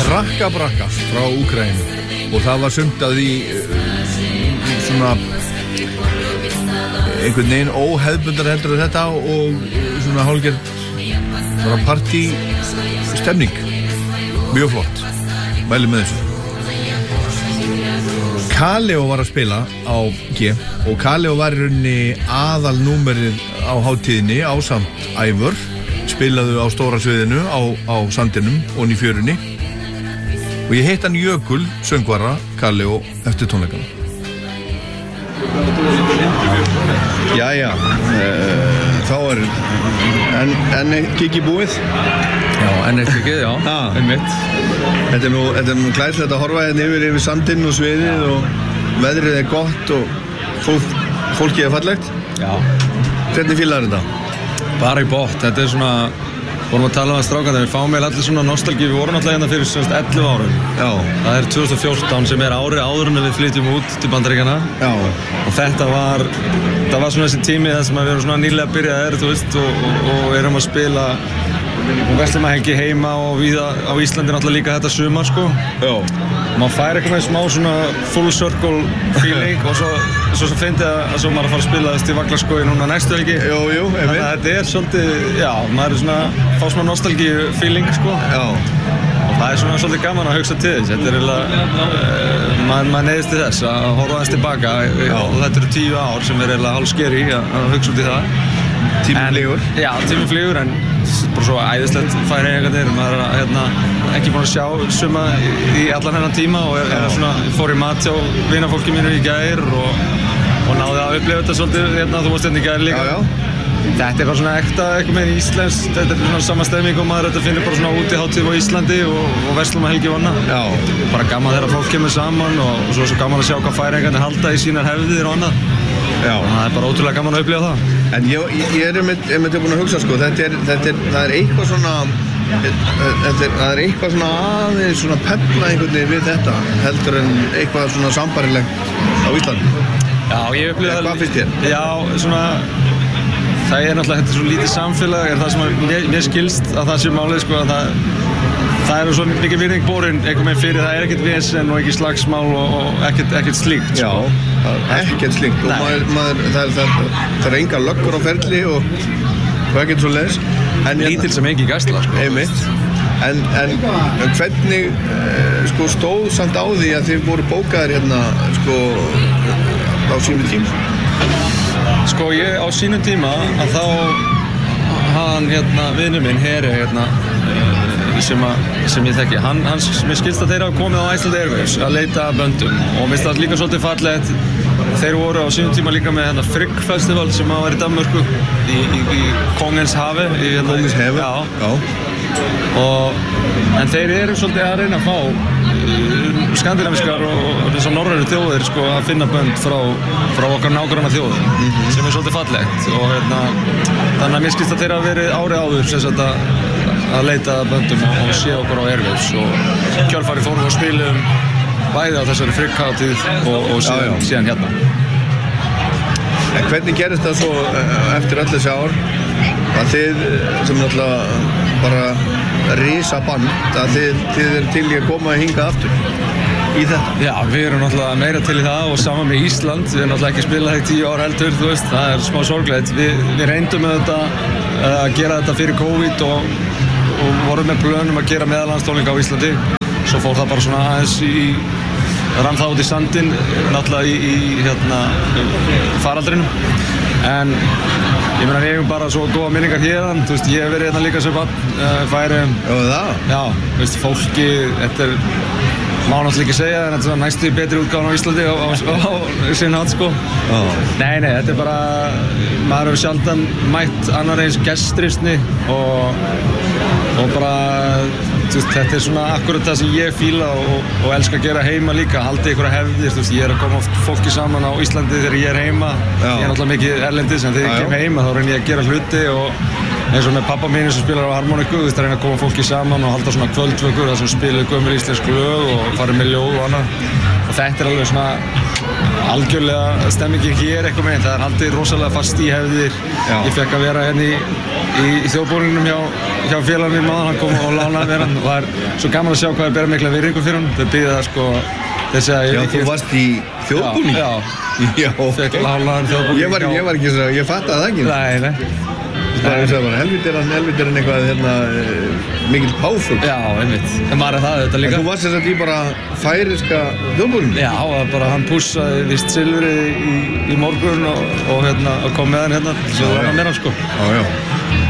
Rakka frá Úkraínu og það var sumtað í svona einhvern veginn óhefðbundar heldur þetta og svona hálfgerð bara partí stemning, mjög flott, mælum með þessu. Kaleo var að spila á G og Kaleo var í rauninni aðalnúmerið á hátíðinni ásamt Ævör, spilaðu á stóra sviðinu á sandinum og í fjörunni og ég heitt hann Jökul, söngvara Kaleo eftir tónleikana. Jæja, þá enn gigi búið. Já, enn gigið, já, einmitt. Þetta er nú glæslegt að horfa hérna yfir sandinn og sviðið og veðrið er gott og fólkið er fallegt. Já. Hvernig fílar þetta? Bara í bótt, þetta er svona, vorum að tala um að strákana, við fáum meil allir svona nostalgíu, við vorum alltaf hérna fyrir 11 árum. Já. Það er 2014 sem er árið áður en við flytjum út til Bandaríkjanna. Já. Og þetta var svona þessi tími þar sem við erum svona nýlega byrjaðir, þú veist, og erum að spila og verslum að hengi heima og víða á Íslandi náttúrulega líka þetta sumar, sko. Já. Maður fær eitthvað með smá svona full circle feeling og svo fyndi að svo maður að fara að spila þessi Vaglaskói núna næstu helgi. Jú, þannig að þetta er svolítið, já, maður er svona, fá smá nostalgíu feeling, sko. Já. Og það er svona svolítið gaman að hugsa til þess. Þetta er eiginlega, maður neyðist til þess að horfa aðeins tilbaka og þetta eru 10 ár sem er eiginlega hálf scary að hugsa út í það. Tíminn flýgur. Já, tíminn flýgur en bara svo æðislegt færi einhvern veginn. Maður er ekki búinn að sjá suma í allan hennan tíma og er svona, fór í mat hjá vinafólki mínu í gær og náði að upplifa þetta svolítið þú varst hérna í gær líka. Já. Þetta er bara svona ekta eitthvað með íslenskt, þetta er svona sama stemming og maður finnir bara svona útihátíð á Íslandi og verslum að helgi vonna. Já. Bara gaman þegar fólk kemur saman og svo gaman að sjá hvað færingarnir halda í sínar hefðir og annað. Já. Og það er bara ótrúlega gaman að upplifa það. En ég er einmitt búinn að hugsa, sko, það er eitthvað svona, það er eitthvað svona aðeins svona pepla einhvern veginn við þetta heldur en eitthvað svona sambarilegt á Íslandi. Já, ég upplifa það. Hvað finnst þér? Já, svona, það er náttúrulega, þetta er svo lítið samfélag, er það sem mér skilst að það sé málið, sko, að það er svo mikið virðing borin einhvern veginn fyrir, það er ekkert vesen og ekki slagsmál og ekkert slíkt, sko. Já, ekkert slíkt og það er engar löggur á ferli og ekkert svo leiðis. Lítil sem engin gæsla, sko. Einmitt. En hvernig sko stóð samt á því að þið voru bókaðir hérna sko á sínum tíma? Sko ég á sínum tíma að þá hann vinur minn Heri sem ég þekki, mér skilst að þeir hafa komið á Iceland Airwaves að leita að böndum og mér finnst það líka svolítið fallegt. Þeir voru á sínum tíma líka með Frigg Festival sem var í Danmörku í Kongens hafi. Kongens hafi? Já. En þeir eru svolítið að reyna að fá skandinavískar og þessar norrænu þjóðir sko, að finna bönd frá okkar nágranna þjóðum sem er svolítið fallegt og þannig að mér skilst að þeir hafa verið árið áður sem sagt að leita að böndum og sé okkur á Airwaves og kjölfarið fórum við að spilum bæði á þessari Frigg-hátíð og síðan hérna. En hvernig gerist það svo eftir öll þessi ár að þið sem náttúrulega bara risa band að þið er til í að koma að hinga aftur í þetta? Já, við erum náttúrulega meira til í það og saman með Ísland, við erum náttúrulega ekki spilað í 10 ár heldur, þú veist, það er smá sorglegt. Við reyndum með þetta að gera þetta fyrir COVID og vorum með plönum að gera meðallandstónleika á Íslandi. Svo fór það bara svona aðeins rann það út í sandinn, náttúrulega í faraldrinum. En ég meina við eigum bara svo góða minningar hérðan, þú veist, ég hef verið hérna líka sem Færeyjum. Já, það? Já, þú veist, fólki, þetta er, má náttúrulega ekki segja, en þetta er næstu betri útgáfan á Íslandi á sinn hátt, sko. Nei, þetta er bara, maður hefur sjaldan mætt annar eins gestrifsni og bara, þú veist, þetta er svona akkurat það sem ég fíla og elska að gera heima líka, halda einhverja hefðir, þú veist, ég er að koma fólki saman á Íslandi þegar ég er heima, ég er náttúrulega mikið erlendis, en þegar ég kem heima þá reyni ég að gera hluti og eins og með pappa mínu sem spilar á harmoniku, þú veist, að reyna að koma fólki saman og halda svona kvöldvökur þar sem spiluðu gömul íslensk lög og farið með ljóð og annað og þetta er alveg svona algjörlega stemmingin hér eitthvað með, það er haldið rosalega fast í hefðir. Ég fekk að vera hérna í þjóðbúningnum hjá félaganum mínum áðan, hann kom og lánaði mér hann. Var svo gaman að sjá hvað bera mikla virðingu fyrir hann. Þau byggðu það sko Já, þú varst í þjóðbúning? Já, fekk lánaðan þjóðbúning. Ég var ekki svo, ég fattaði það ekki. Nei. Það er bara helvítir hann eitthvað mikill páfugl. Já, einmitt. En maður það þetta líka. En þú varst þess að í bara færiska þjóðbúning? Já, bara hann pússaði víst silfrið í morgun og kom með hann hérna. Svo var hann mér hann sko. Já.